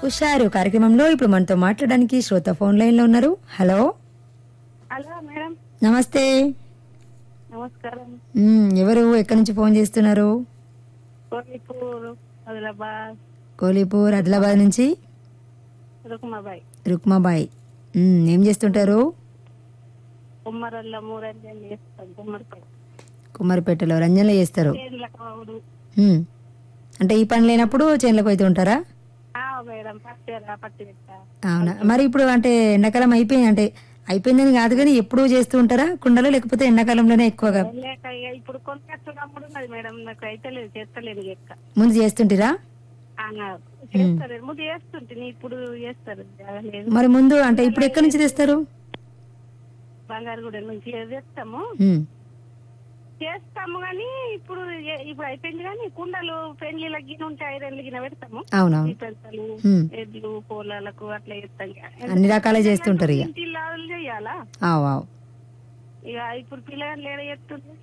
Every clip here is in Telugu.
హుషారు కార్యక్రమంలో ఇప్పుడు మనతో మాట్లాడడానికి శ్రోత ఫోన్ లైన్ లో ఉన్నారు. హలో హలో మేడం, నమస్తే. నమస్కారం. ఎవరు ఎక్కడి నుంచి ఫోన్ చేస్తున్నారు? కోల్పూర్ ఆదిలాబాద్ కోలీపూర్ ఆదిలాబాద్ నుంచి రుక్మాబాయి. రుక్మాబాయి. ఏం చేస్తుంటారు? కుమ్మరల్ల మూరంజన్ చేస్తాం. కుమ్మరిపేట కుమ్మరిపేటలో రంజన్లో చేస్తారు. చేన్ల కావుడు. అంటే ఈ పని లేనప్పుడు చేనులకు అయితే ఉంటారా? మేడం పట్టేరా పట్టి పెట్టా. అవునా, మరి ఇప్పుడు అంటే ఎండాకాలం అయిపోయింది, అంటే అయిపోయిందని కాదు కానీ ఎప్పుడూ చేస్తూ ఉంటారా కుండలో, లేకపోతే ఎండాకాలంలోనే ఎక్కువగా? లేక ఇక ఇప్పుడు కొనుకొచ్చున్నప్పుడు ఉన్నది మేడం, నాకు అయితే లేదు, చేస్తలేదు ఎక్క. ముందు చేస్తుంటిరా? చేస్తారు ముందు చేస్తుంటే ఇప్పుడు చేస్తారు లేదు. మరి ముందు అంటే ఇప్పుడు ఎక్కడి నుంచి తెస్తారు? బంగారుగూడ నుంచి తెస్తాము చేస్తాము కానీ ఇప్పుడు ఇప్పుడు అయిపోయింది. కానీ కుండలు పెళ్లిళ్ళ గిన్నె ఉంటే 5 ఏళ్ళ గిన్నె పెడతాము. అవునవును, పెడతాలు ఎడ్లు పొలాలకు అట్లా చేస్తాం. అన్ని రకాలే చేస్తుంటారు ఇక. ఇంటి లావులు చెయ్యాలా ఇక. ఇప్పుడు పిల్లగాళ్ళు ఏడ చేస్తుంది.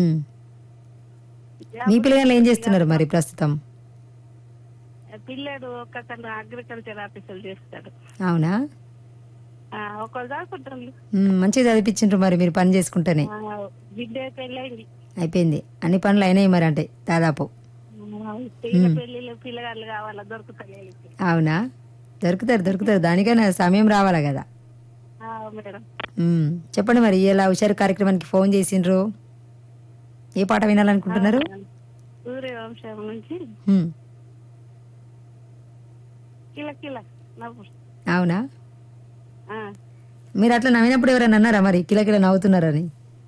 మీ పిల్లగాళ్ళు ఏం చేస్తున్నారు మరి ప్రస్తుతం? పిల్లడు ఒక్కతను అగ్రికల్చర్ ఆఫీసర్ చేస్తాడు. అవునా, ఒకరు దాకుంటుంది. మంచిగా చదివించిండ్రు మరి మీరు పని చేసుకుంటేనే. బిడ్డ పెళ్ళైంది, అయిపోయింది, అన్ని పనులు అయినాయి మరి, అంటే దాదాపు. పెళ్లిళ్ళు పిల్లగాళ్ళు కావాలా, దొరుకుతలేదు. అవునా, దొరుకుతారు దానికైనా సమయం రావాలా కదా. మేడం చెప్పండి మరి, ఇలా హుషారు కార్యక్రమానికి ఫోన్ చేసిండ్రు, ఏ పాట వినాలనుకుంటున్నారు? సూర్యవంశం నుంచి కిల కిల నవ్వు. అవునా, మీరు అట్లా నవ్వినప్పుడు ఎవరైనా అన్నారా మరి కిలకిల నవ్వుతున్నారని?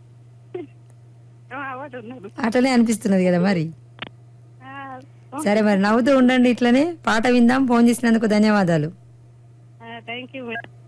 అట్లనే అనిపిస్తున్నది కదా మరి. సరే మరి, నవ్వుతూ ఉండండి ఇట్లనే. పాట విందాం. ఫోన్ చేసినందుకు ధన్యవాదాలు. Thank you madam.